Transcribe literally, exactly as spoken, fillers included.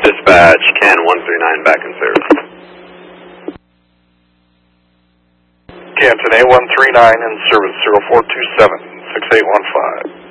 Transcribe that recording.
Dispatch, Can one three nine back in service. Canton A one three nine in service, zero four two seven, six eight one five.